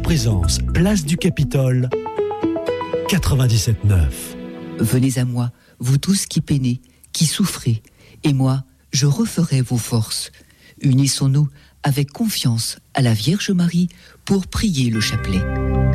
Présence, place du Capitole, 97.9. Venez à moi, vous tous qui peinez, qui souffrez, et moi, je referai vos forces. Unissons-nous avec confiance à la Vierge Marie pour prier le chapelet.